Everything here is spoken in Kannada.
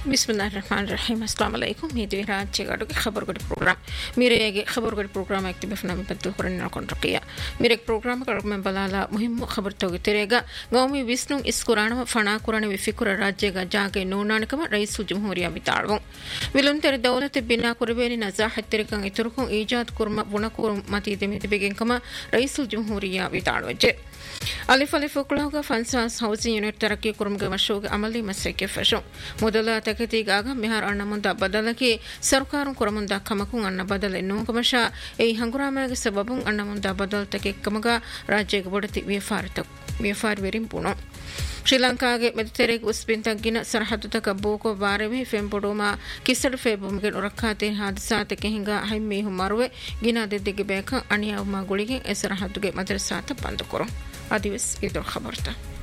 बिस्मिल्लाहिर्रहमानिर्रहीम अस्सलाम वालेकुम मेरे राज्य गाड़ो के खबर गड़ी प्रोग्राम मेरे ये खबर गड़ी प्रोग्राम एक्टिव फनामी बदल हो रहा कौन रखिया मेरे एक प्रोग्राम का मैं बलाला मुहिम खबर तो तेरेगा गाँव में विष्णु इस कुरान फना कुरान विफिकुर राज्य का जाके नोनानकम रईस जमहूरिया बिताड़ों विलन तेरे दौलत बिना कुरबेनी नजाहत तेरे कंग इतरुकों ईजाद कुर्मा बुनकुर मतीदे में बेगेंकमा रईस जमहूरिया बिताड़ों ಅಲಿಫ್ ಒಕ್ಕಳಗ ಫನ್ಸಾಸ್ ಹೌಸಿಂಗ್ ಯೂನಿಟ್ ತರಕ್ಕಿ ಕುರುಮ್ಗೆ ಮಶೋಗ ಅಮಲಿ ಮಸೆಕೆ ಫಶೋ ಮೊದಲ ತಕತಿಗಾಗ ಮಿಹಾರ್ ಅಣ್ಣ ಮುಂದ ಬದಲಕ್ಕೆ ಸರ್ಕಾರ ಕುರಮುಂದ ಕಮಕು ಅಣ್ಣ ಬದಲೆ ನೋಕಮಶ ಈ ಹಂಗುರಾಮಗೆ ಸಬಬು ಅಣ್ಣ ಮುಂದ ಬದಲ್ ತಕೆ ಕಮಗ ರಾಜ್ಯಗೆ ಬಡತಿ ವ್ಯಾಪಾರ ವೆರಿಂಪುಣೋ ಶ್ರೀಲಂಕಾಗೆ ಮೆದಿತೆರೆಗೆ ಉಸ್ಬಿನ್ ತಗ್ಗಿನ ಸರಹದ್ದು ತಕ ಬೋಕೋ ಬಾರೆವೆ ಫೆಂಪೊಡೋಮ ಕಿಸಡ್ ಫೆಬುಮ್ಗೆ ರಕ್ಕಾತೆ ಹಾದಿಸಾತಕ್ಕೆ ಹಿಂಗ ಹೈಮೀಹು ಮರುವೆ ಗಿನ ದಿದ್ದಿಗೆ ಬೇಕ ಅಣಿಯಾವ ಗುಳಿಗೆ ಸರಹದ್ದುಗೆ ಮದ್ರಸಾತ ಬಂದ್ ಕೊರೋ आदिवस ईद खबर था।